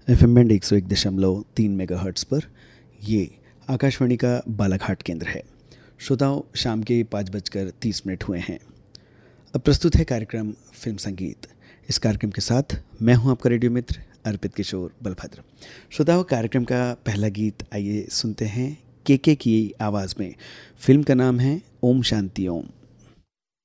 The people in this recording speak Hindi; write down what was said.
एफएम बैंड 101.3 मेगाहर्ट्ज़ पर ये आकाशवाणी का बालाघाट केंद्र है। श्रोताओं, शाम के 5:30 हुए हैं। अब प्रस्तुत है कार्यक्रम फिल्म संगीत। इस कार्यक्रम के साथ मैं हूं आपका रेडियो मित्र अर्पित किशोर बलभद्र। श्रोताओं, कार्यक्रम का पहला गीत आइए सुनते हैं के की आवाज़ में। फिल्म का नाम है ओम शांति ओम।